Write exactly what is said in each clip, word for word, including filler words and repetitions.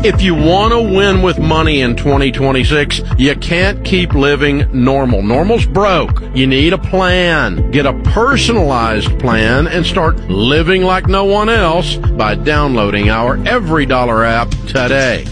If you want to win with money in twenty twenty-six, you can't keep living normal. Normal's broke. You need a plan. Get a personalized plan and start living like no one else by downloading our Every Dollar app today.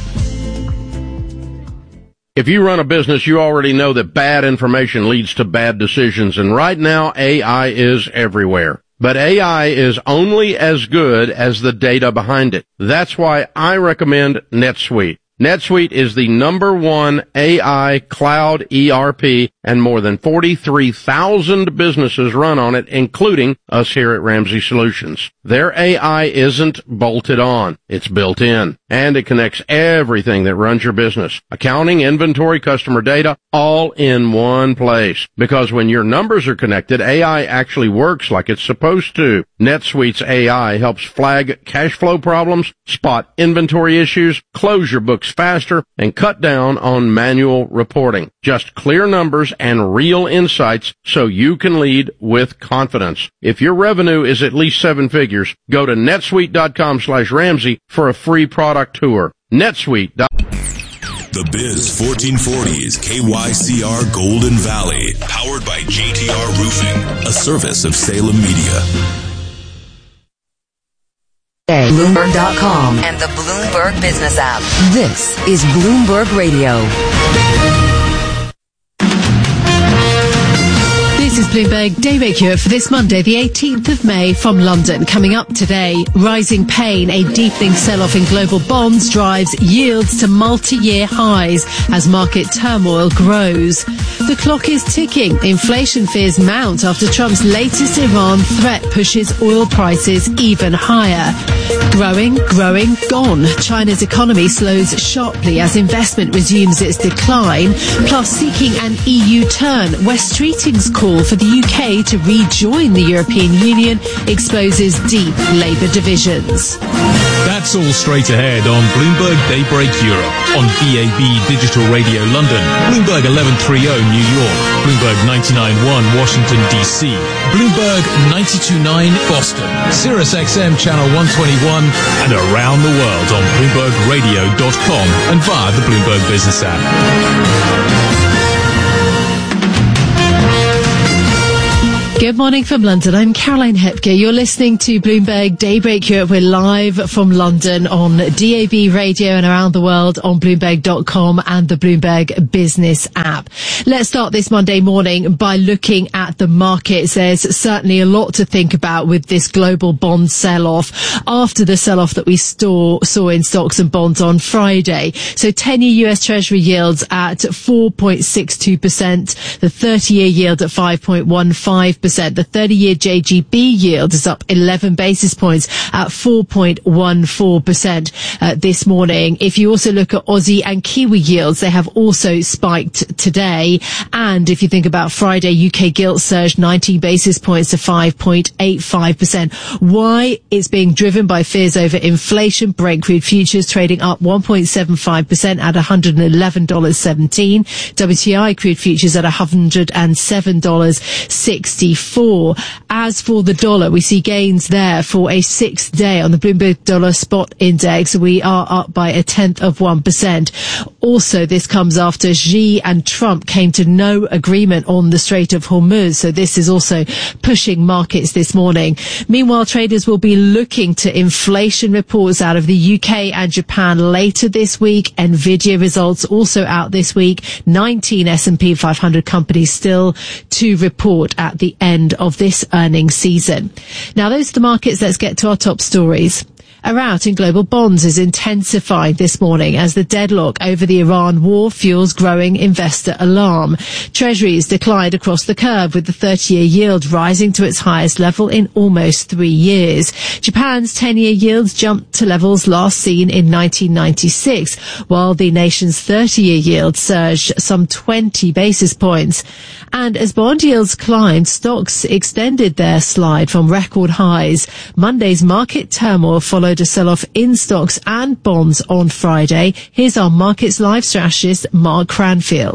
If you run a business, you already know that bad information leads to bad decisions, and right now A I is everywhere. But A I is only as good as the data behind it. That's why I recommend NetSuite. NetSuite is the number one A I cloud E R P, and more than forty-three thousand businesses run on it, including us here at Ramsey Solutions. Their A I isn't bolted on. It's built in, and it connects everything that runs your business. Accounting, inventory, customer data, all in one place. Because when your numbers are connected, A I actually works like it's supposed to. NetSuite's A I helps flag cash flow problems, spot inventory issues, close your books faster, and cut down on manual reporting. Just clear numbers and real insights so you can lead with confidence. If your revenue is at least seven figures, go to netsuite.com slash Ramsey for a free product tour. netsuite. The Biz fourteen forty is K Y C R Golden Valley, powered by J T R Roofing, a service of Salem Media. Bloomberg dot com and the Bloomberg Business app. This is Bloomberg Radio. This is Bloomberg Daybreak Europe for this Monday, the eighteenth of May from London. Coming up today, rising pain, a deepening sell-off in global bonds drives yields to multi-year highs as market turmoil grows. The clock is ticking. Inflation fears mount after Trump's latest Iran threat pushes oil prices even higher. Growing, growing, gone. China's economy slows sharply as investment resumes its decline, plus seeking an E U turn. West Streeting's call for the U K to rejoin the European Union exposes deep labour divisions. That's all straight ahead on Bloomberg Daybreak Europe, on B A B Digital Radio London, Bloomberg eleven thirty New York, Bloomberg ninety-nine point one Washington D C, Bloomberg ninety-two point nine Boston, Sirius X M Channel one twenty-one, and around the world on Bloomberg Radio dot com and via the Bloomberg Business app. Good morning from London. I'm Caroline Hepker. You're listening to Bloomberg Daybreak Europe. We're live from London on D A B Radio and around the world on Bloomberg dot com and the Bloomberg Business app. Let's start this Monday morning by looking at the markets. There's certainly a lot to think about with this global bond sell-off after the sell-off that we saw, saw in stocks and bonds on Friday. So ten-year U S Treasury yields at four point six two percent, the thirty-year yield at five point one five percent. The thirty-year J G B yield is up eleven basis points at four point one four percent uh, this morning. If you also look at Aussie and Kiwi yields, they have also spiked today. And if you think about Friday, U K gilt surged nineteen basis points to five point eight five percent. Why? It's being driven by fears over inflation. Brent crude futures trading up one point seven five percent at one hundred eleven dollars and seventeen cents. W T I crude futures at one hundred seven dollars and sixty-four cents. As for the dollar, we see gains there for a sixth day on the Bloomberg Dollar Spot Index. We are up by a tenth of one percent. Also, this comes after Xi and Trump came to no agreement on the Strait of Hormuz. So this is also pushing markets this morning. Meanwhile, traders will be looking to inflation reports out of the U K and Japan later this week. Nvidia results also out this week. nineteen S and P five hundred companies still to report at the end of this earnings season. Now, those are the markets. Let's get to our top stories. A rout in global bonds is intensifying this morning as the deadlock over the Iran war fuels growing investor alarm. Treasuries declined across the curve, with the thirty-year yield rising to its highest level in almost three years. Japan's ten-year yields jumped to levels last seen in nineteen ninety-six, while the nation's thirty-year yield surged some twenty basis points. And as bond yields climbed, stocks extended their slide from record highs. Monday's market turmoil followed a sell-off in stocks and bonds on Friday. Here's our Markets Live strategist, Mark Cranfield.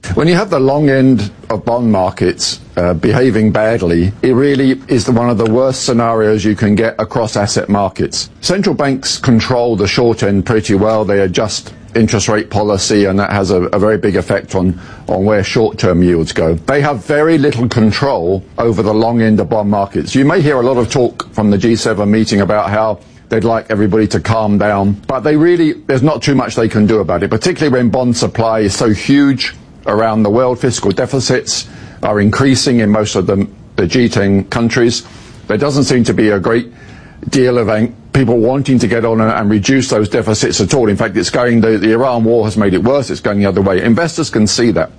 When you have the long end of bond markets uh, behaving badly, it really is the, one of the worst scenarios you can get across asset markets. Central banks control the short end pretty well. They adjust interest rate policy, and that has a, a very big effect on, on where short-term yields go. They have very little control over the long end of bond markets. You may hear a lot of talk from the G seven meeting about how they'd like everybody to calm down, but they really, there's not too much they can do about it, particularly when bond supply is so huge around the world. Fiscal deficits are increasing in most of the, the G ten countries. There doesn't seem to be a great deal of ang- people wanting to get on and, and reduce those deficits at all. In fact, it's going, the, the Iran war has made it worse. It's going the other way. Investors can see that.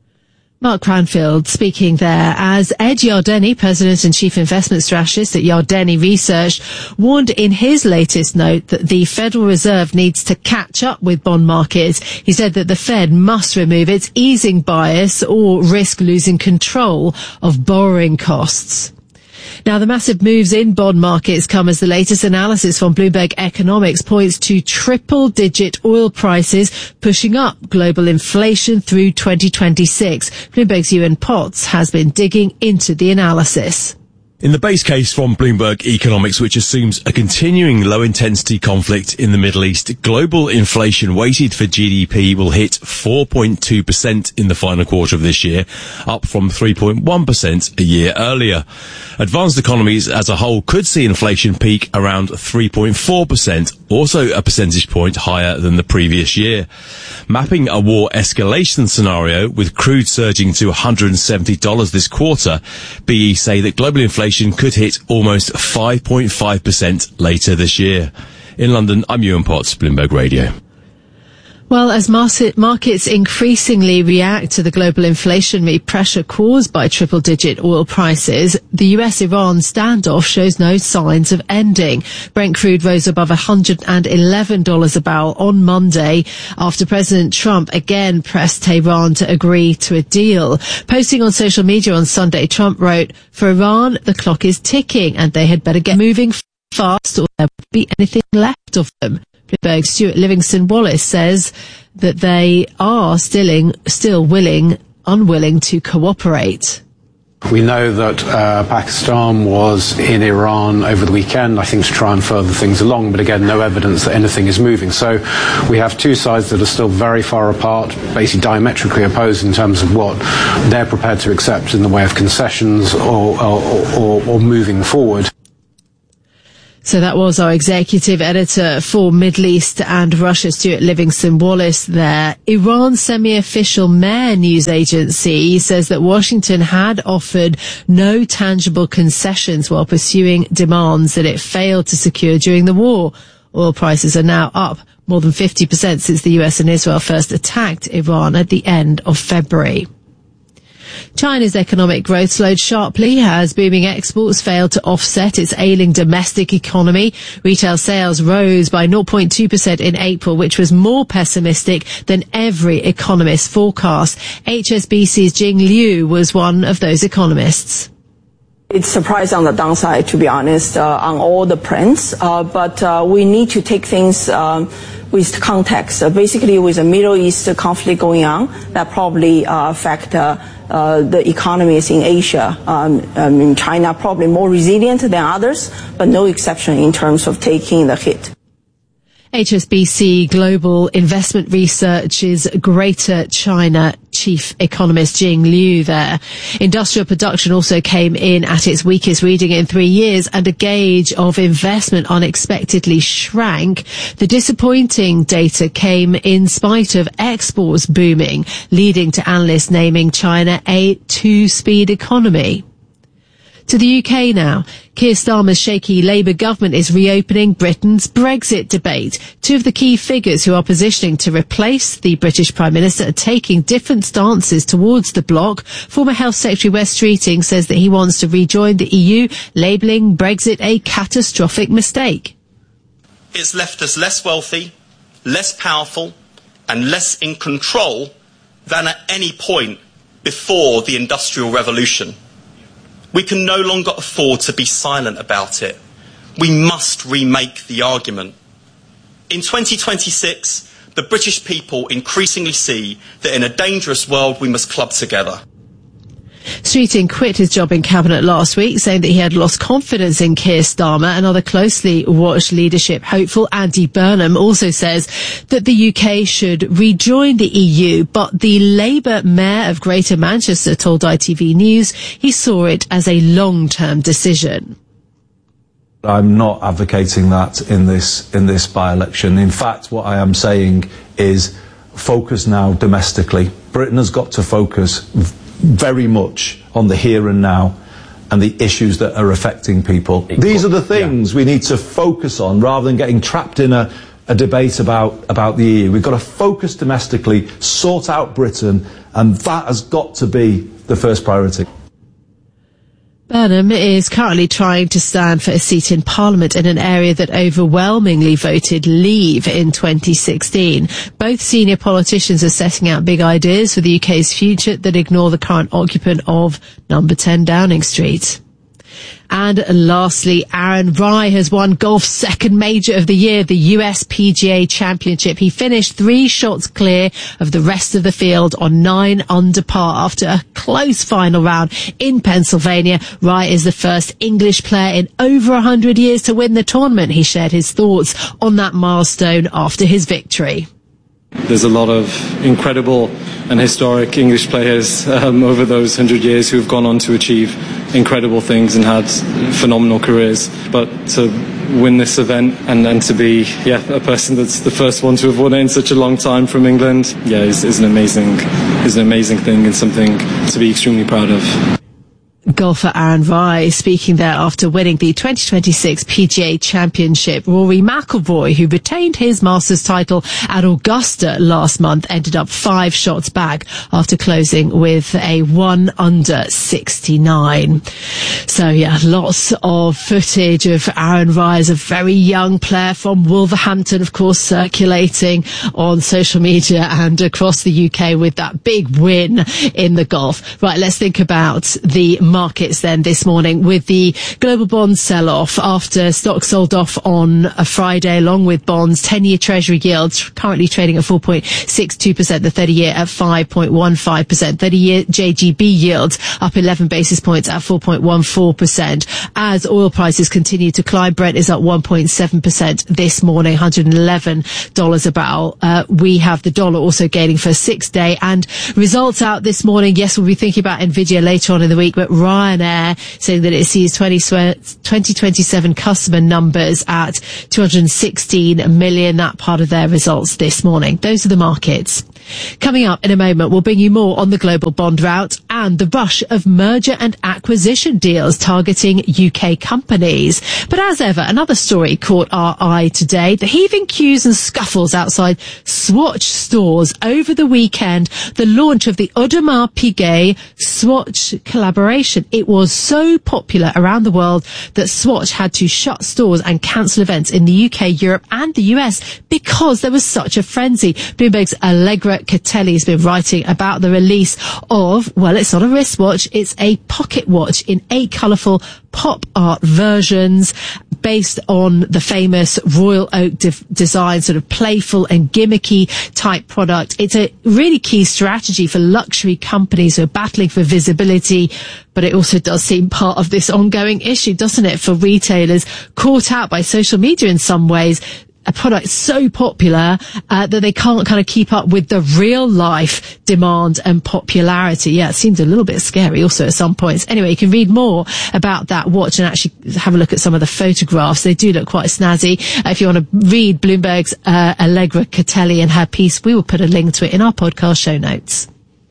Mark Cranfield speaking there as Ed Yardeni, President and Chief Investment Strategist at Yardeni Research, warned in his latest note that the Federal Reserve needs to catch up with bond markets. He said that the Fed must remove its easing bias or risk losing control of borrowing costs. Now, the massive moves in bond markets come as the latest analysis from Bloomberg Economics points to triple-digit oil prices pushing up global inflation through twenty twenty-six. Bloomberg's Ewan Potts has been digging into the analysis. In the base case from Bloomberg Economics, which assumes a continuing low-intensity conflict in the Middle East, global inflation weighted for G D P will hit four point two percent in the final quarter of this year, up from three point one percent a year earlier. Advanced economies as a whole could see inflation peak around three point four percent, also a percentage point higher than the previous year. Mapping a war escalation scenario with crude surging to one hundred seventy dollars this quarter, B E say that global inflation could hit almost five point five percent later this year. In London, I'm Ewan Potts, Bloomberg Radio. Well, as market, markets increasingly react to the global inflationary pressure caused by triple-digit oil prices, the U S Iran standoff shows no signs of ending. Brent crude rose above one hundred eleven dollars a barrel on Monday after President Trump again pressed Tehran to agree to a deal. Posting on social media on Sunday, Trump wrote, "For Iran, the clock is ticking and they had better get moving fast or there won't be anything left of them." Bloomberg's Stuart Livingston-Wallace says that they are still, still willing, unwilling to cooperate. We know that uh, Pakistan was in Iran over the weekend, I think, to try and further things along, but again, no evidence that anything is moving. So we have two sides that are still very far apart, basically diametrically opposed in terms of what they're prepared to accept in the way of concessions or, or, or, or moving forward. So that was our executive editor for Middle East and Russia, Stuart Livingston-Wallace there. Iran's semi-official Mehr news agency says that Washington had offered no tangible concessions while pursuing demands that it failed to secure during the war. Oil prices are now up more than fifty percent since the U S and Israel first attacked Iran at the end of February. China's economic growth slowed sharply as booming exports failed to offset its ailing domestic economy. Retail sales rose by zero point two percent in April, which was more pessimistic than every economist forecast. H S B C's Jing Liu was one of those economists. It's surprising on the downside, to be honest, uh, on all the prints, uh, but uh, we need to take things um, with context. Uh, basically, with the Middle East conflict going on, that probably uh, affect uh, uh, the economies in Asia. Um, um, in China, probably more resilient than others, but no exception in terms of taking the hit. H S B C Global Investment Research's Greater China chief economist Jing Liu there. Industrial production also came in at its weakest reading in three years and a gauge of investment unexpectedly shrank. The disappointing data came in spite of exports booming, leading to analysts naming China a two-speed economy. To the U K now. Keir Starmer's shaky Labour government is reopening Britain's Brexit debate. Two of the key figures who are positioning to replace the British Prime Minister are taking different stances towards the bloc. Former Health Secretary Wes Streeting says that he wants to rejoin the E U, labelling Brexit a catastrophic mistake. It's left us less wealthy, less powerful and less in control than at any point before the Industrial Revolution. We can no longer afford to be silent about it. We must remake the argument. In twenty twenty-six, the British people increasingly see that in a dangerous world we must club together. Streeting quit his job in Cabinet last week, saying that he had lost confidence in Keir Starmer. Another closely watched leadership hopeful, Andy Burnham, also says that the U K should rejoin the E U, but the Labour Mayor of Greater Manchester told I T V News he saw it as a long-term decision. I'm not advocating that in this in this by-election. In fact, what I am saying is focus now domestically. Britain has got to focus very much on the here and now and the issues that are affecting people. These are the things yeah. we need to focus on rather than getting trapped in a, a debate about, about the E U. We've got to focus domestically, sort out Britain, and that has got to be the first priority. Burnham is currently trying to stand for a seat in Parliament in an area that overwhelmingly voted Leave in twenty sixteen. Both senior politicians are setting out big ideas for the U K's future that ignore the current occupant of number ten Downing Street. And lastly, Aaron Rai has won golf's second major of the year, the U S P G A Championship. He finished three shots clear of the rest of the field on nine under par after a close final round in Pennsylvania. Rai is the first English player in over one hundred years to win the tournament. He shared his thoughts on that milestone after his victory. There's a lot of incredible and historic English players um, over those hundred years who have gone on to achieve incredible things and had phenomenal careers. But to win this event and, and to be yeah, a person that's the first one to have won it in such a long time from England, yeah, is, is an amazing is an amazing thing and something to be extremely proud of. Golfer Aaron Rai speaking there after winning the twenty twenty-six P G A Championship. Rory McIlroy, who retained his Masters title at Augusta last month, ended up five shots back after closing with a one under sixty-nine. So yeah, lots of footage of Aaron Rai as a very young player from Wolverhampton, of course, circulating on social media and across the U K with that big win in the golf. Right, let's think about the markets then this morning with the global bond sell-off after stocks sold off on a Friday along with bonds. ten-year Treasury yields currently trading at four point six two percent, the thirty-year at five point one five percent. thirty-year J G B yields up eleven basis points at four point one four percent. As oil prices continue to climb, Brent is up one point seven percent this morning, one hundred eleven dollars a barrel. Uh, we have the dollar also gaining for a six-day. And results out this morning. Yes, we'll be thinking about Nvidia later on in the week, but Ryanair saying that it sees twenty twenty-seven customer numbers at two hundred sixteen million. That part of their results this morning. Those are the markets. Coming up in a moment, we'll bring you more on the global bond rout and the rush of merger and acquisition deals targeting U K companies. But as ever, another story caught our eye today. The heaving queues and scuffles outside Swatch stores over the weekend. The launch of the Audemars Piguet Swatch collaboration. It was so popular around the world that Swatch had to shut stores and cancel events in the U K, Europe and the U S because there was such a frenzy. Bloomberg's Allegra Catelli has been writing about the release of, well, it's not a wristwatch, it's a pocket watch in eight colourful pop art versions based on the famous Royal Oak de- design, sort of playful and gimmicky type product. It's a really key strategy for luxury companies who are battling for visibility, but it also does seem part of this ongoing issue, doesn't it, for retailers caught out by social media in some ways. A product so popular uh, that they can't kind of keep up with the real life demand and popularity. Yeah, it seems a little bit scary also at some points. Anyway, you can read more about that watch and actually have a look at some of the photographs. They do look quite snazzy. Uh, if you want to read Bloomberg's uh, Allegra Catelli and her piece, we will put a link to it in our podcast show notes.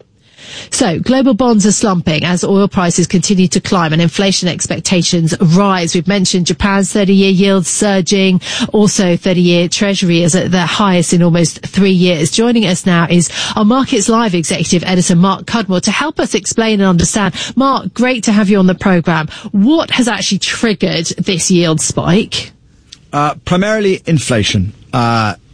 So, global bonds are slumping as oil prices continue to climb and inflation expectations rise. We've mentioned Japan's thirty-year yields surging. Also, thirty-year Treasury is at their highest in almost three years. Joining us now is our Markets Live executive editor, Mark Cudmore, to help us explain and understand. Mark, great to have you on the programme. What has actually triggered this yield spike? Uh, primarily inflation. Uh,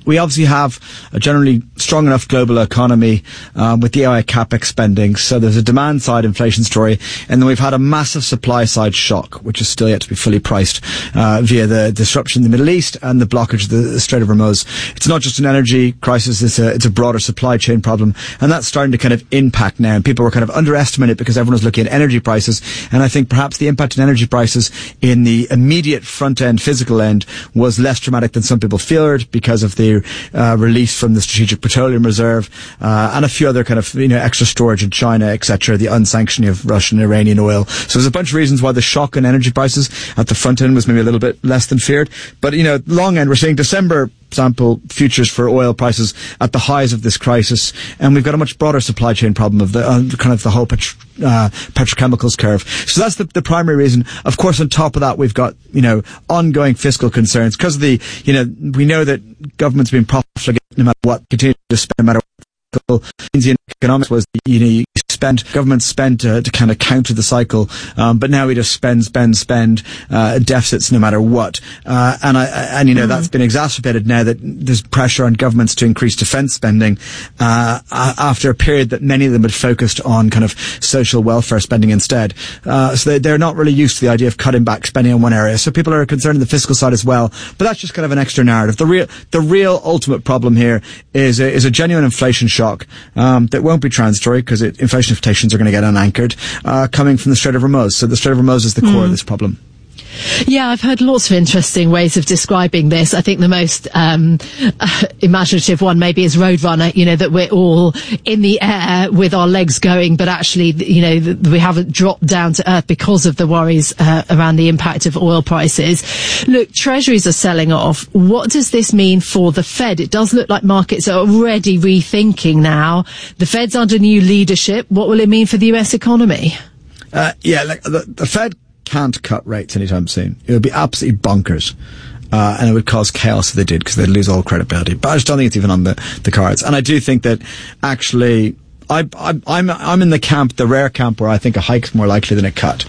we obviously have a generally strong enough global economy um, with the A I capex spending, so there's a demand side inflation story, and then we've had a massive supply side shock, which is still yet to be fully priced uh, via the disruption in the Middle East and the blockage of the Strait of Hormuz. It's not just an energy crisis, it's a, it's a broader supply chain problem, and that's starting to kind of impact now, and people were kind of underestimating it because everyone was looking at energy prices, and I think perhaps the impact on energy prices in the immediate front end, physical end, was less dramatic than some people feared because of the uh, release from the Strategic Petroleum Reserve uh, and a few other kind of, you know, extra storage in China, et cetera, the unsanctioning of Russian and Iranian oil. So there's a bunch of reasons why the shock in energy prices at the front end was maybe a little bit less than feared. But, you know, long end, we're seeing December sample futures for oil prices at the highs of this crisis, and we've got a much broader supply chain problem of the uh, kind of the whole petro- uh, petrochemicals curve. So that's the, the primary reason. Of course, on top of that, we've got, you know, ongoing fiscal concerns because of the, you know, we know that government's been profligate no matter what, continue to spend no matter what. Keynesian economics was, you know, you spend, government spent uh, to kind of counter the cycle, um, but now we just spend, spend, spend, uh, deficits no matter what. Uh, and I, and you know, mm-hmm. that's been exacerbated now that there's pressure on governments to increase defense spending, uh, after a period that many of them had focused on kind of social welfare spending instead. Uh, so they, they're not really used to the idea of cutting back spending on one area. So people are concerned in the fiscal side as well, but that's just kind of an extra narrative. The real, the real ultimate problem here is a, is a genuine inflation shock. Um, that won't be transitory because inflation expectations are going to get unanchored, uh, coming from the Strait of Hormuz. So the Strait of Hormuz is the core mm. of this problem. Yeah, I've heard lots of interesting ways of describing this. I think the most um, uh, imaginative one maybe is Roadrunner, you know, that we're all in the air with our legs going, but actually, you know, we haven't dropped down to earth because of the worries uh, around the impact of oil prices. Look, treasuries are selling off. What does this mean for the Fed? It does look like markets are already rethinking now. The Fed's under new leadership. What will it mean for the U S economy? Uh, yeah, like the, the Fed can't cut rates anytime soon. It would be absolutely bonkers. Uh, and it would cause chaos if they did, because they'd lose all credibility. But I just don't think it's even on the, the cards. And I do think that actually, I, I, I'm, I'm in the camp, the rare camp where I think a hike's more likely than a cut,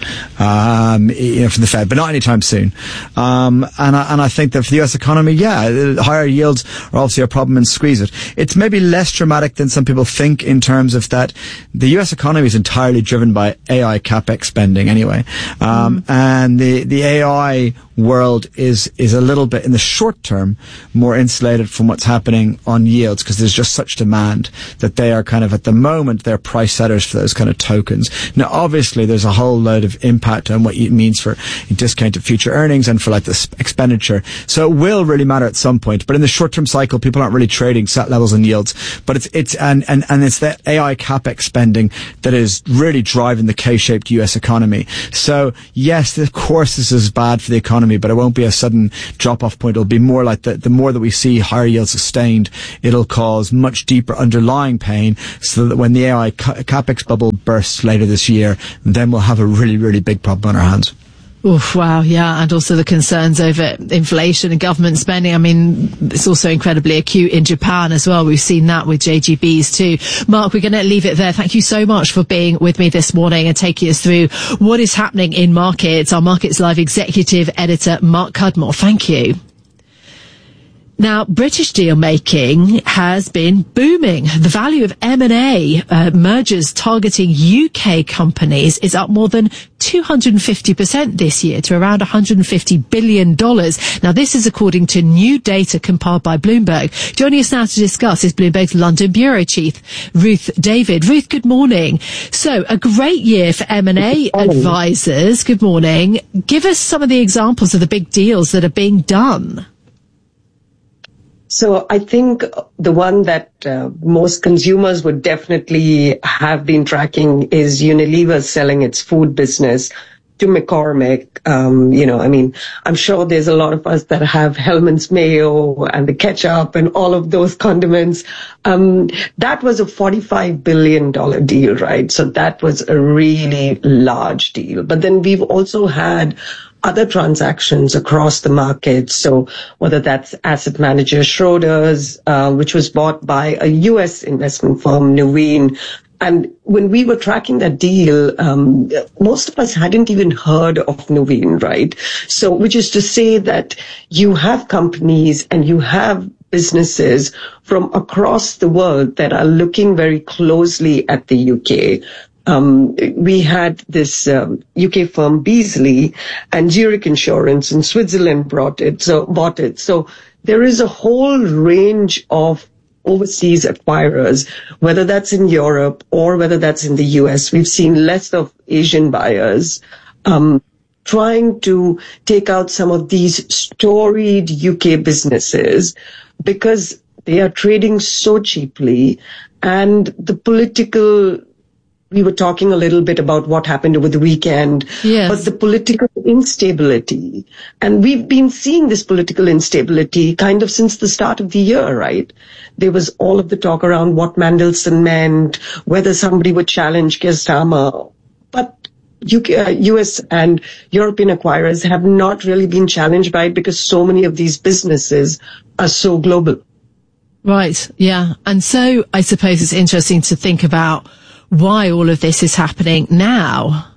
um, you know, from the Fed, but not anytime soon. Um, and I, and I think that for the U S economy, yeah, higher yields are obviously a problem and squeeze it. It's maybe less dramatic than some people think in terms of that the U S economy is entirely driven by A I capex spending anyway. Um, mm. and the, the A I world is, is a little bit in the short term more insulated from what's happening on yields because there's just such demand that they are kind of at the moment they're price setters for those kind of tokens. Now obviously there's a whole load of impact on what it means for discounted future earnings and for like the sp- expenditure. So it will really matter at some point, but in the short term cycle people aren't really trading set levels and yields, but it's it's and and, and it's the A I capex spending that is really driving the K-shaped U S economy. So yes, of course this is bad for the economy, but it won't be a sudden drop-off point. It'll be more like the, the more that we see higher yields sustained, it'll cause much deeper underlying pain so that when the A I ca- capex bubble bursts later this year, then we'll have a really, really big problem on our hands. Oof, wow, yeah, and also the concerns over inflation and government spending. I mean, it's also incredibly acute in Japan as well. We've seen that with J G Bs too. Mark, we're going to leave it there. Thank you so much for being with me this morning and taking us through what is happening in markets. Our Markets Live executive editor, Mark Cudmore. Thank you. Now, British deal making has been booming. The value of M and A uh, mergers targeting U K companies is up more than two hundred fifty percent this year to around one hundred fifty billion dollars. Now, this is according to new data compiled by Bloomberg. Joining us now to discuss is Bloomberg's London Bureau Chief, Ruth David. Ruth, good morning. So, a great year for M and A advisors. Good morning. Give us some of the examples of the big deals that are being done. So I think the one that uh, most consumers would definitely have been tracking is Unilever selling its food business to McCormick. Um, you know, I mean, I'm sure there's a lot of us that have Hellmann's mayo and the ketchup and all of those condiments. Um, that was a forty-five billion dollars deal, right? So that was a really large deal. But then we've also had other transactions across the market. So whether that's asset manager Schroders, uh, which was bought by a U S investment firm, Nuveen. And when we were tracking that deal, um, most of us hadn't even heard of Nuveen, right? So, which is to say that you have companies and you have businesses from across the world that are looking very closely at the U K. Um, we had this um, U K firm Beazley and Zurich Insurance in Switzerland brought it, so bought it. So there is a whole range of overseas acquirers, whether that's in Europe or whether that's in the U S. We've seen less of Asian buyers um, trying to take out some of these storied U K businesses because they are trading so cheaply, and the political, we were talking a little bit about what happened over the weekend, yes. But the political instability, and we've been seeing this political instability kind of since the start of the year, right? There was all of the talk around what Mandelson meant, whether somebody would challenge Keir Starmer, but U K, uh, U S and European acquirers have not really been challenged by it because so many of these businesses are so global. Right, yeah. And so I suppose it's interesting to think about why all of this is happening now.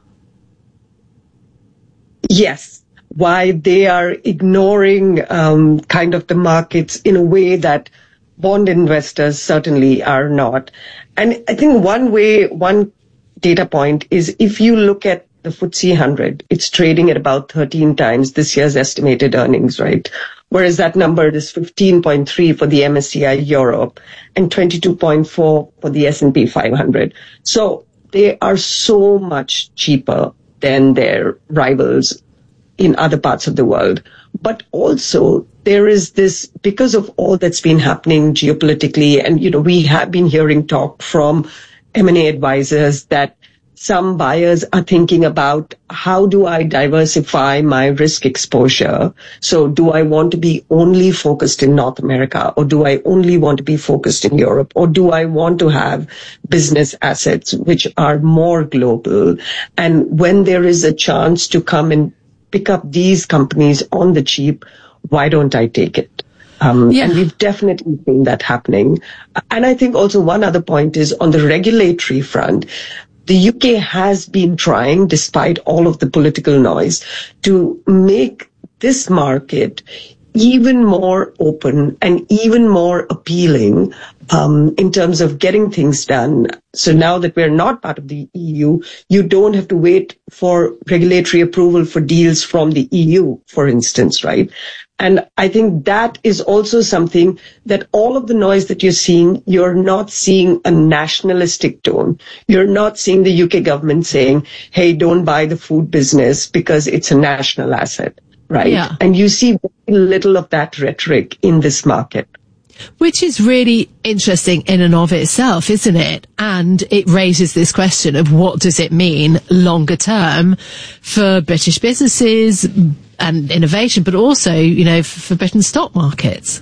Yes, why they are ignoring um, kind of the markets in a way that bond investors certainly are not. And I think one way, one data point is if you look at the F T S E one hundred, it's trading at about thirteen times this year's estimated earnings, right? Whereas that number is fifteen point three for the M S C I Europe and twenty-two point four for the S and P five hundred. So they are so much cheaper than their rivals in other parts of the world. But also there is this, because of all that's been happening geopolitically, and, you know, we have been hearing talk from M and A advisors that some buyers are thinking about, how do I diversify my risk exposure? So do I want to be only focused in North America, or do I only want to be focused in Europe, or do I want to have business assets which are more global? And when there is a chance to come and pick up these companies on the cheap, why don't I take it? Um, yeah. And we've definitely seen that happening. And I think also one other point is on the regulatory front, the U K has been trying, despite all of the political noise, to make this market even more open and even more appealing um, in terms of getting things done. So now that we're not part of the E U, you don't have to wait for regulatory approval for deals from the E U, for instance, right? And I think that is also something that all of the noise that you're seeing, you're not seeing a nationalistic tone. You're not seeing the U K government saying, hey, don't buy the food business because it's a national asset, right? Yeah. And you see very little of that rhetoric in this market. Which is really interesting in and of itself, isn't it? And it raises this question of what does it mean longer term for British businesses and innovation, but also, you know, for Britain's stock markets.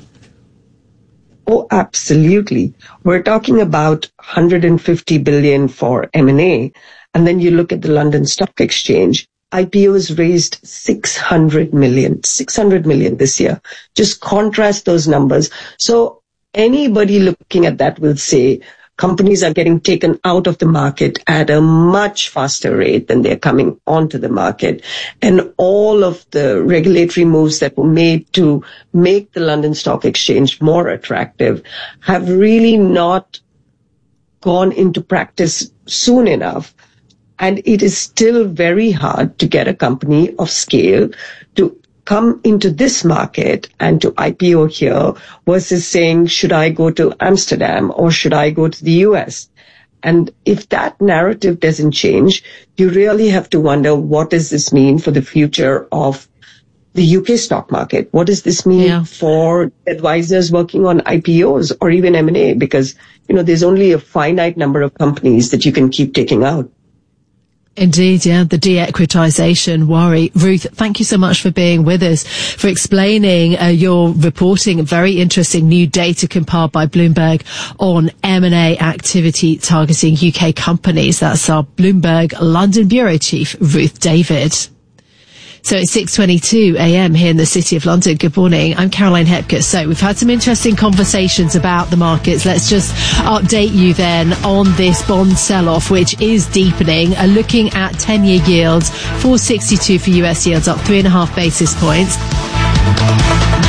Oh, absolutely. We're talking about one hundred fifty billion for M and A. And then you look at the London Stock Exchange. I P Os raised six hundred million, six hundred million this year. Just contrast those numbers. So anybody looking at that will say companies are getting taken out of the market at a much faster rate than they're coming onto the market. And all of the regulatory moves that were made to make the London Stock Exchange more attractive have really not gone into practice soon enough. And it is still very hard to get a company of scale to come into this market and to I P O here versus saying, should I go to Amsterdam or should I go to the U S? And if that narrative doesn't change, you really have to wonder, what does this mean for the future of the U K stock market? What does this mean yeah. for advisors working on I P Os or even M and A? Because, you know, there's only a finite number of companies that you can keep taking out. Indeed, yeah, the de-equitization worry. Ruth, thank you so much for being with us, for explaining uh, your reporting, very interesting new data compiled by Bloomberg on M and A activity targeting U K companies. That's our Bloomberg London Bureau Chief, Ruth David. So it's six twenty-two a.m. here in the City of London. Good morning. I'm Caroline Hepker. So we've had some interesting conversations about the markets. Let's just update you then on this bond sell-off, which is deepening. Uh, looking at ten-year yields, four sixty-two for U S yields, up three and a half basis points. Uh,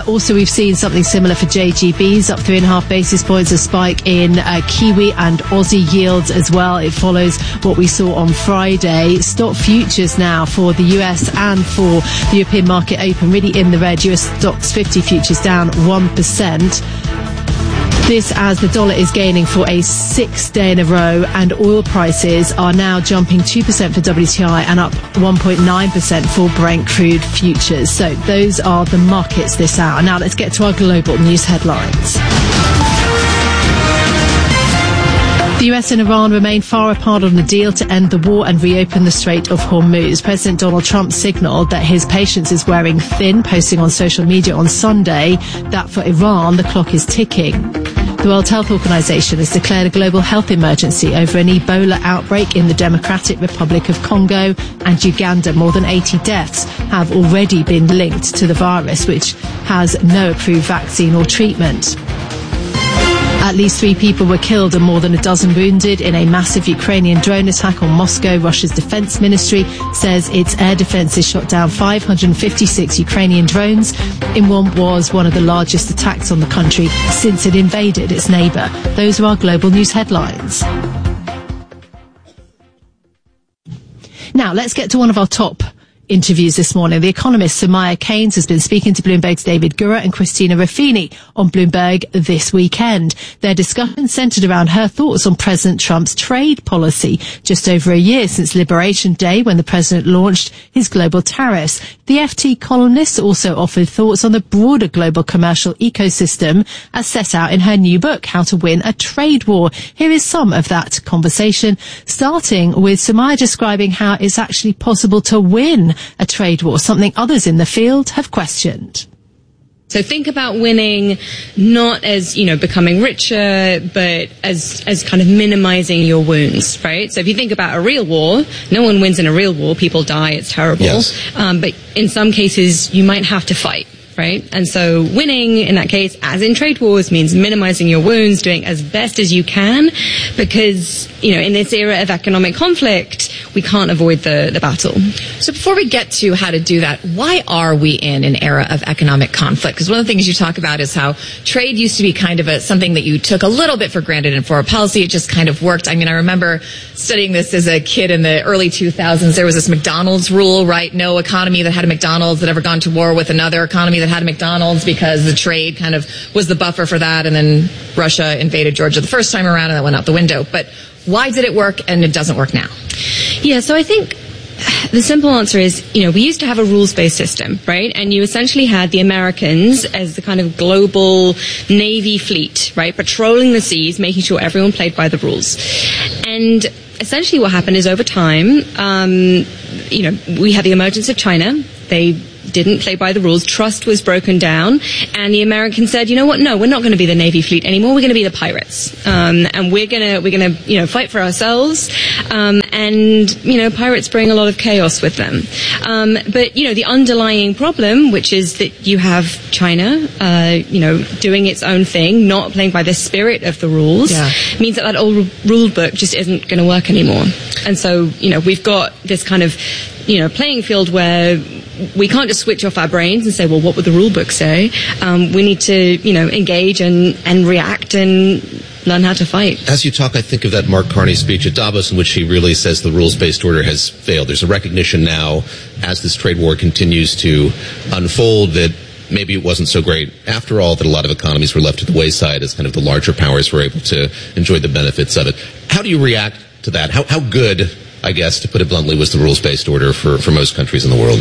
also, we've seen something similar for J G Bs, up three and a half basis points, a spike in uh, Kiwi and Aussie yields as well. It follows what we saw on Friday. Stock futures now for the U S and for the European market open really in the red. U S Stocks fifty futures down one percent. This as the dollar is gaining for a sixth day in a row, and oil prices are now jumping two percent for W T I and up one point nine percent for Brent crude futures. So those are the markets this hour. Now let's get to our global news headlines. The U S and Iran remain far apart on a deal to end the war and reopen the Strait of Hormuz. President Donald Trump signalled that his patience is wearing thin, posting on social media on Sunday that for Iran, the clock is ticking. The World Health Organization has declared a global health emergency over an Ebola outbreak in the Democratic Republic of Congo and Uganda. More than eighty deaths have already been linked to the virus, which has no approved vaccine or treatment. At least three people were killed and more than a dozen wounded in a massive Ukrainian drone attack on Moscow. Russia's defense ministry says its air defenses shot down five hundred fifty-six Ukrainian drones in what was one of the largest attacks on the country since it invaded its neighbour. Those are our global news headlines. Now, let's get to one of our top interviews this morning. The economist Soumaya Keynes has been speaking to Bloomberg's David Gura and Christina Ruffini on Bloomberg this weekend. Their discussion centred around her thoughts on President Trump's trade policy, just over a year since Liberation Day when the president launched his global tariffs. The F T columnist also offered thoughts on the broader global commercial ecosystem as set out in her new book, How to Win a Trade War. Here is some of that conversation, starting with Soumaya describing how it's actually possible to win a trade war, something others in the field have questioned. So think about winning not as, you know, becoming richer, but as as kind of minimizing your wounds, right? So if you think about a real war, no one wins in a real war. People die. It's terrible. Yes. Um, but in some cases, you might have to fight. Right? And so winning in that case, as in trade wars, means minimizing your wounds, doing as best as you can, because, you know, in this era of economic conflict, we can't avoid the, the battle. So before we get to how to do that, why are we in an era of economic conflict? Because one of the things you talk about is how trade used to be kind of a, something that you took a little bit for granted, and foreign policy, it just kind of worked. I mean, I remember studying this as a kid in the early two thousands. There was this McDonald's rule, right? No economy that had a McDonald's that ever gone to war with another economy that had a McDonald's, because the trade kind of was the buffer for that. And then Russia invaded Georgia the first time around, and that went out the window. But why did it work and it doesn't work now? Yeah, so I think the simple answer is, you know, we used to have a rules-based system, right? And you essentially had the Americans as the kind of global Navy fleet, right? Patrolling the seas, making sure everyone played by the rules. And essentially what happened is over time, um, you know, we had the emergence of China. They didn't play by the rules. Trust was broken down, and the Americans said, "You know what? No, we're not going to be the Navy fleet anymore. We're going to be the pirates, um, and we're gonna we're gonna you know fight for ourselves." Um, and you know, pirates bring a lot of chaos with them. Um, but you know, the underlying problem, which is that you have China, uh, you know, doing its own thing, not playing by the spirit of the rules, yeah. means that that old rule book just isn't going to work anymore. And so, you know, we've got this kind of you know playing field where we can't just switch off our brains and say, well, what would the rule book say? Um, we need to, you know, engage and, and react and learn how to fight. As you talk, I think of that Mark Carney speech at Davos in which he really says the rules-based order has failed. There's a recognition now, as this trade war continues to unfold, that maybe it wasn't so great after all, that a lot of economies were left to the wayside as kind of the larger powers were able to enjoy the benefits of it. How do you react to that? How, how good, I guess, to put it bluntly, was the rules-based order for, for most countries in the world?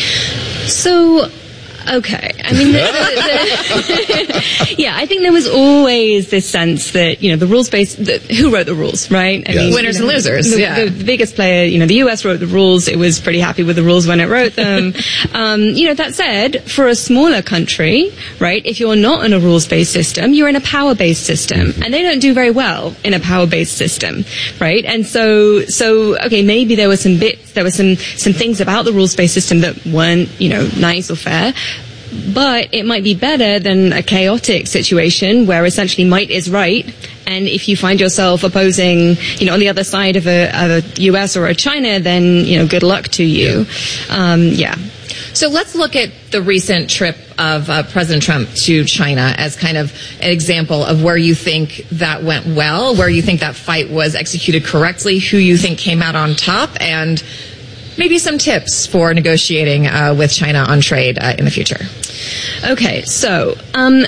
So, okay. I mean, the, the, the, yeah, I think there was always this sense that, you know, the rules-based, the, who wrote the rules, right? I yes. mean, Winners you know, and losers, the, yeah. The, the biggest player, you know, the U S wrote the rules. It was pretty happy with the rules when it wrote them. um, you know, that said, for a smaller country, right, if you're not in a rules-based system, you're in a power-based system. And they don't do very well in a power-based system, right? And so, so, okay, maybe there were some bits, there were some, some things about the rules-based system that weren't, you know, nice or fair. But it might be better than a chaotic situation where essentially might is right. And if you find yourself opposing, you know, on the other side of a, of a U S or a China, then, you know, good luck to you. Um, yeah. So let's look at the recent trip of uh, President Trump to China as kind of an example of where you think that went well, where you think that fight was executed correctly, who you think came out on top, and maybe some tips for negotiating uh, with China on trade uh, in the future. Okay, so um,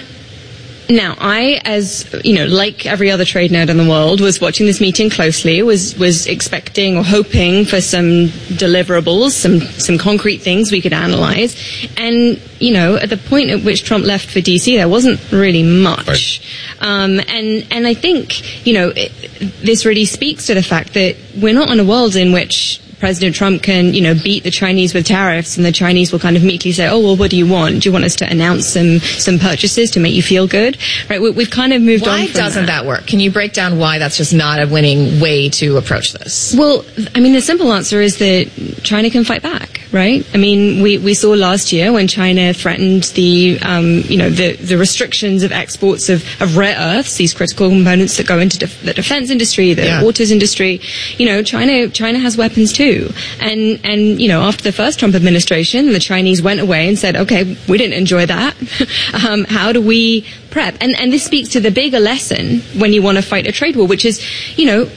now I, as you know, like every other trade nerd in the world, was watching this meeting closely, was was expecting or hoping for some deliverables, some some concrete things we could analyze, and you know, at the point at which Trump left for D C, there wasn't really much, right. um, and and I think you know it, this really speaks to the fact that we're not in a world in which President Trump can, you know, beat the Chinese with tariffs, and the Chinese will kind of meekly say, "Oh, well, what do you want? Do you want us to announce some some purchases to make you feel good?" Right? We, we've kind of moved why on. Why doesn't that. that work? Can you break down why that's just not a winning way to approach this? Well, I mean, the simple answer is that China can fight back, right? I mean, we, we saw last year when China threatened the, um, you know, the, the restrictions of exports of, of rare earths, these critical components that go into def- the defense industry, the yeah. autos industry. You know, China China has weapons too, and. And, you know, after the first Trump administration, the Chinese went away and said, okay, we didn't enjoy that. um, how do we prep? And, and this speaks to the bigger lesson when you want to fight a trade war, which is, you know,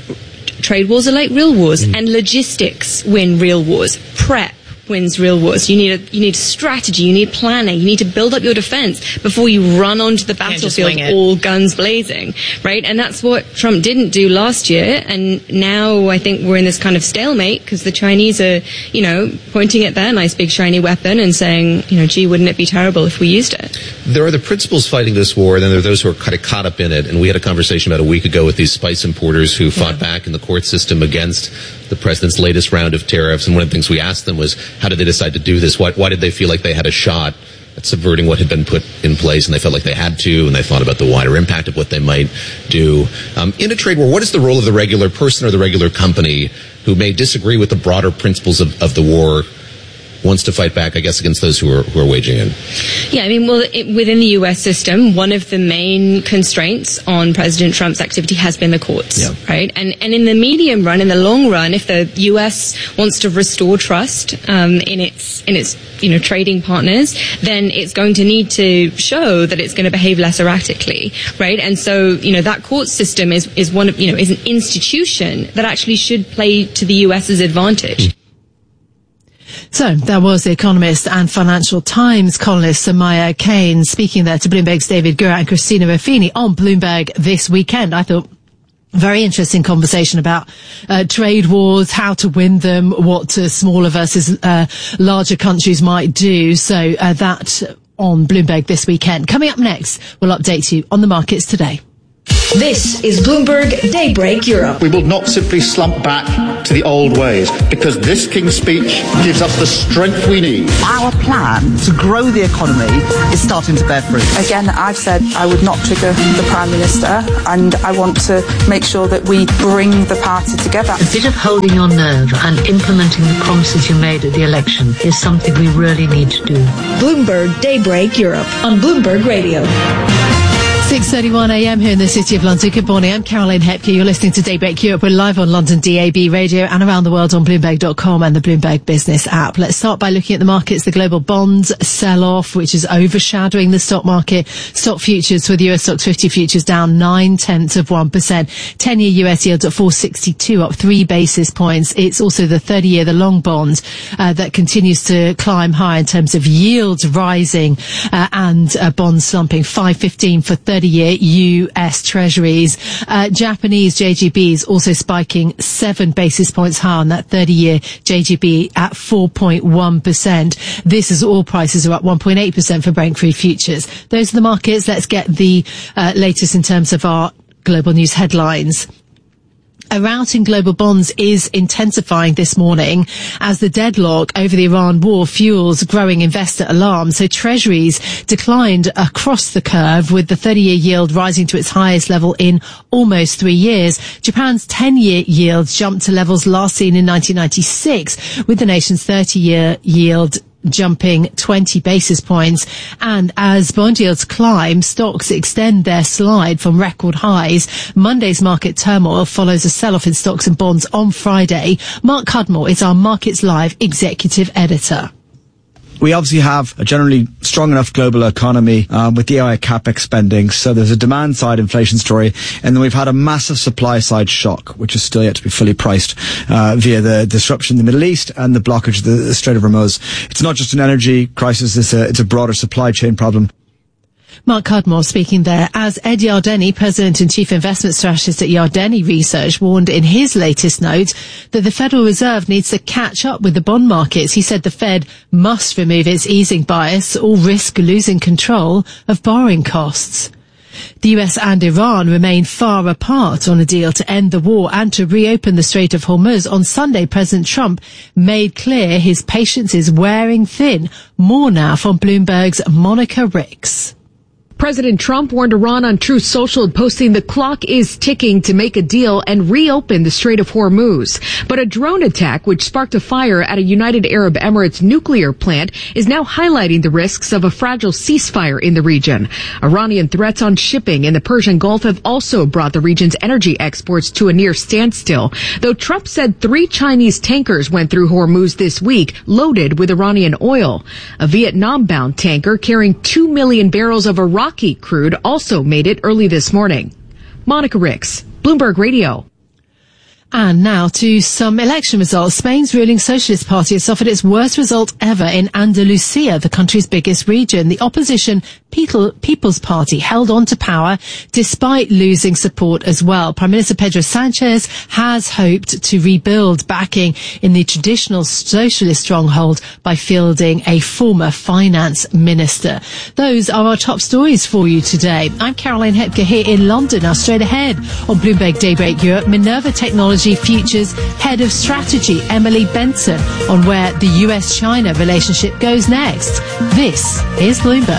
trade wars are like real wars, mm. and logistics win real wars. Prep wins real wars. You need a you need strategy, you need planning, you need to build up your defense before you run onto the battlefield all guns blazing, right? And that's what Trump didn't do last year, and now I think we're in this kind of stalemate because the Chinese are, you know, pointing at their nice big shiny weapon and saying, you know, gee, wouldn't it be terrible if we used it? There are the principals fighting this war, and then there are those who are kind of caught up in it, and we had a conversation about a week ago with these spice importers who fought yeah. back in the court system against the president's latest round of tariffs, and one of the things we asked them was, how did they decide to do this? Why, why did they feel like they had a shot at subverting what had been put in place, and they felt like they had to, and they thought about the wider impact of what they might do? Um, in a trade war, what is the role of the regular person or the regular company who may disagree with the broader principles of, of the war, wants to fight back, I guess, against those who are who are waging it? Yeah, I mean, well, it, within the U S system, one of the main constraints on President Trump's activity has been the courts, yeah. right? And and in the medium run, in the long run, if the U S wants to restore trust um, in its in its you know trading partners, then it's going to need to show that it's going to behave less erratically, right? And so, you know, that court system is is one of you know is an institution that actually should play to the US's advantage. Mm. So that was The Economist and Financial Times columnist Samaya Kane speaking there to Bloomberg's David Gura and Christina Ruffini on Bloomberg this weekend. I thought very interesting conversation about uh, trade wars, how to win them, what uh, smaller versus uh, larger countries might do. So uh, that on Bloomberg this weekend. Coming up next, we'll update you on the markets today. This is Bloomberg Daybreak Europe. We will not simply slump back to the old ways, because this King's speech gives us the strength we need. Our plan to grow the economy is starting to bear fruit. Again, I've said I would not trigger the Prime Minister, and I want to make sure that we bring the party together. A bit of holding your nerve and implementing the promises you made at the election is something we really need to do. Bloomberg Daybreak Europe on Bloomberg Radio. six thirty-one a.m. here in the City of London. Good morning. I'm Caroline Hepke. You're listening to Daybreak Europe. We're live on London D A B radio and around the world on Bloomberg dot com and the Bloomberg Business app. Let's start by looking at the markets. The global bonds sell-off, which is overshadowing the stock market. Stock futures for the U S Stoxx fifty futures down nine tenths of one percent. ten-year U S yields at four sixty-two, up three basis points. It's also the thirty-year, the long bond, uh, that continues to climb high in terms of yields rising uh, and uh, bonds slumping. five fifteen for thirty-year U S Treasuries. Uh, Japanese J G Bs also spiking seven basis points higher on that thirty-year J G B at four point one percent. This is oil prices are up one point eight percent for Brent crude futures. Those are the markets. Let's get the uh, latest in terms of our global news headlines. A rout in global bonds is intensifying this morning as the deadlock over the Iran war fuels growing investor alarm. So treasuries declined across the curve, with the thirty-year yield rising to its highest level in almost three years. Japan's ten-year yields jumped to levels last seen in nineteen ninety-six, with the nation's thirty-year yield jumping twenty basis points. And as bond yields climb, stocks extend their slide from record highs. Monday's market turmoil follows a sell-off in stocks and bonds on Friday. Mark Cudmore is our Markets Live executive editor. We obviously have a generally strong enough global economy um, with the A I capex spending, so there's a demand side inflation story, and then we've had a massive supply side shock, which is still yet to be fully priced uh, via the disruption in the Middle East and the blockage of the, the Strait of Hormuz. It's not just an energy crisis, it's a, it's a broader supply chain problem. Mark Cudmore speaking there, as Ed Yardeni, President and Chief Investment Strategist at Yardeni Research, warned in his latest note that the Federal Reserve needs to catch up with the bond markets. He said the Fed must remove its easing bias or risk losing control of borrowing costs. The U S and Iran remain far apart on a deal to end the war and to reopen the Strait of Hormuz. On Sunday, President Trump made clear his patience is wearing thin. More now from Bloomberg's Monica Ricks. President Trump warned Iran on Truth Social, posting the clock is ticking to make a deal and reopen the Strait of Hormuz. But a drone attack, which sparked a fire at a United Arab Emirates nuclear plant, is now highlighting the risks of a fragile ceasefire in the region. Iranian threats on shipping in the Persian Gulf have also brought the region's energy exports to a near standstill, though Trump said three Chinese tankers went through Hormuz this week, loaded with Iranian oil. A Vietnam-bound tanker carrying two million barrels of Iraqi crude also made it early this morning. Monica Ricks, Bloomberg Radio. And now to some election results. Spain's ruling Socialist Party has suffered its worst result ever in Andalusia, the country's biggest region. The opposition People, People's Party held on to power despite losing support as well. Prime Minister Pedro Sanchez has hoped to rebuild backing in the traditional socialist stronghold by fielding a former finance minister. Those are our top stories for you today. I'm Caroline Hepker here in London. Now straight ahead on Bloomberg Daybreak Europe, Minerva Technology Futures Head of Strategy Emily Benson on where the U S China relationship goes next. This is Bloomberg.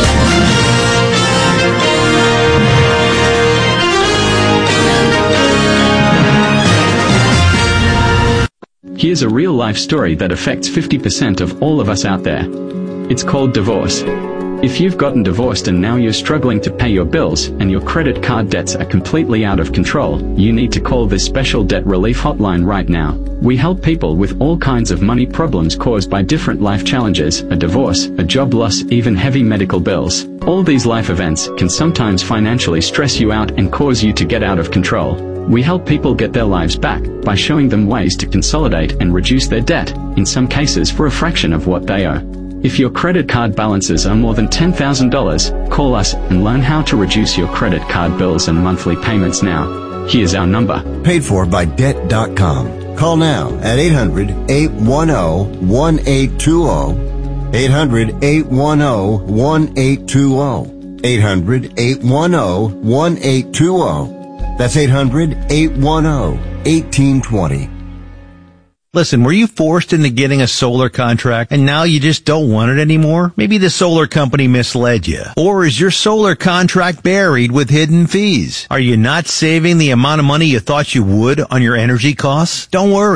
Here's a real-life story that affects fifty percent of all of us out there. It's called divorce. If you've gotten divorced and now you're struggling to pay your bills and your credit card debts are completely out of control, you need to call this special debt relief hotline right now. We help people with all kinds of money problems caused by different life challenges, a divorce, a job loss, even heavy medical bills. All these life events can sometimes financially stress you out and cause you to get out of control. We help people get their lives back by showing them ways to consolidate and reduce their debt, in some cases for a fraction of what they owe. If your credit card balances are more than ten thousand dollars, call us and learn how to reduce your credit card bills and monthly payments now. Here's our number. Paid for by debt dot com. Call now at eight hundred, eight one zero, one eight two zero. eight hundred, eight one zero, one eight two zero. eight hundred, eight one zero, one eight two zero. That's eight hundred, eight one zero, one eight two zero. Listen, were you forced into getting a solar contract and now you just don't want it anymore? Maybe the solar company misled you. Or is your solar contract buried with hidden fees? Are you not saving the amount of money you thought you would on your energy costs? Don't worry.